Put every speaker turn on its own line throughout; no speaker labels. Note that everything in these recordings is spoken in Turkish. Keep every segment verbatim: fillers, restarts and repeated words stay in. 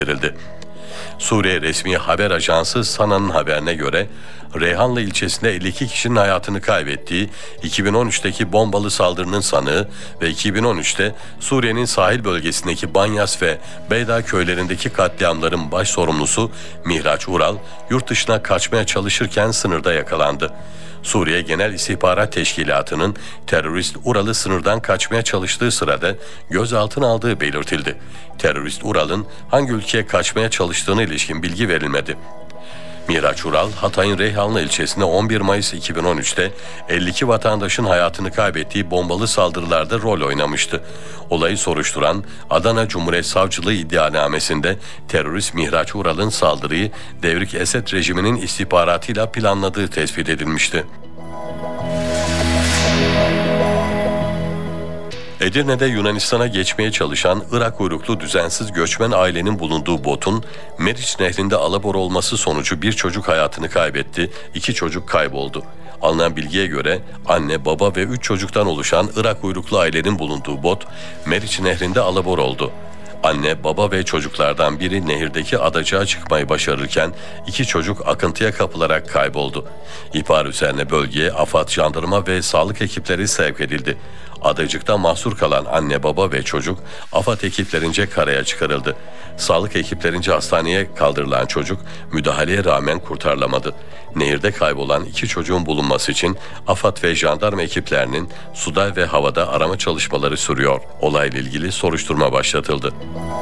verildi. Suriye resmi haber ajansı SANA'nın haberine göre Reyhanlı ilçesinde elli iki kişinin hayatını kaybettiği iki bin on üçteki bombalı saldırının sanığı ve iki bin on üçte Suriye'nin sahil bölgesindeki Banyas ve Beyda köylerindeki katliamların baş sorumlusu Mihraç Ural, yurt dışına kaçmaya çalışırken sınırda yakalandı. Suriye Genel İstihbarat Teşkilatı'nın terörist Ural'ı sınırdan kaçmaya çalıştığı sırada gözaltına aldığı belirtildi. Terörist Ural'ın hangi ülkeye kaçmaya çalıştığına ilişkin bilgi verilmedi. Mihraç Ural, Hatay'ın Reyhanlı ilçesinde on bir Mayıs iki bin on üçte elli iki vatandaşın hayatını kaybettiği bombalı saldırılarda rol oynamıştı. Olayı soruşturan Adana Cumhuriyet Savcılığı iddianamesinde terörist Mihraç Ural'ın saldırıyı Devrik Esed rejiminin istihbaratıyla planladığı tespit edilmişti. Edirne'de Yunanistan'a geçmeye çalışan Irak uyruklu düzensiz göçmen ailenin bulunduğu botun Meriç Nehri'nde alabor olması sonucu bir çocuk hayatını kaybetti, iki çocuk kayboldu. Alınan bilgiye göre anne, baba ve üç çocuktan oluşan Irak uyruklu ailenin bulunduğu bot Meriç Nehri'nde alabor oldu. Anne, baba ve çocuklardan biri nehirdeki adacığa çıkmayı başarırken iki çocuk akıntıya kapılarak kayboldu. İhbar üzerine bölgeye AFAD, jandarma ve sağlık ekipleri sevk edildi. Adacıkta mahsur kalan anne, baba ve çocuk AFAD ekiplerince karaya çıkarıldı. Sağlık ekiplerince hastaneye kaldırılan çocuk müdahaleye rağmen kurtarılamadı. Nehirde kaybolan iki çocuğun bulunması için AFAD ve jandarma ekiplerinin suda ve havada arama çalışmaları sürüyor. Olayla ilgili soruşturma başlatıldı.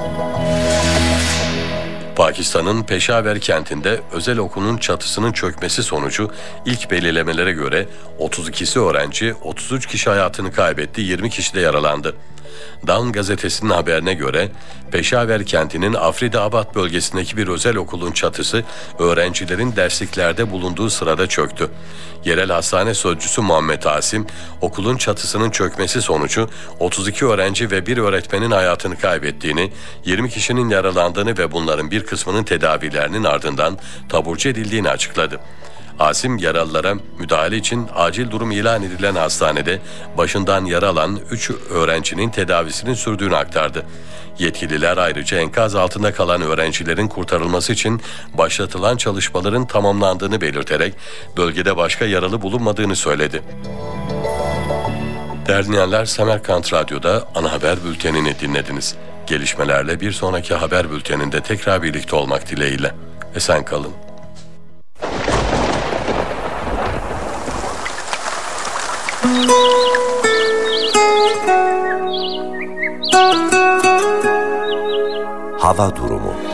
Pakistan'ın Peşaver kentinde özel okulun çatısının çökmesi sonucu ilk belirlemelere göre otuz ikisi öğrenci, otuz üç kişi hayatını kaybetti, yirmi kişi de yaralandı. Dawn gazetesinin haberine göre Peşaver kentinin Afridabad bölgesindeki bir özel okulun çatısı öğrencilerin dersliklerde bulunduğu sırada çöktü. Yerel hastane sözcüsü Muhammed Asim, okulun çatısının çökmesi sonucu otuz iki öğrenci ve bir öğretmenin hayatını kaybettiğini, yirmi kişinin yaralandığını ve bunların bir kısmının tedavilerinin ardından taburcu edildiğini açıkladı. Asim, yaralılara müdahale için acil durum ilan edilen hastanede başından yara alan üç öğrencinin tedavisinin sürdüğünü aktardı. Yetkililer ayrıca enkaz altında kalan öğrencilerin kurtarılması için başlatılan çalışmaların tamamlandığını belirterek bölgede başka yaralı bulunmadığını söyledi. Değerli dinleyenler, Semerkant Radyo'da ana haber bültenini dinlediniz. Gelişmelerle bir sonraki haber bülteninde tekrar birlikte olmak dileğiyle. Esen kalın.
Hava durumu.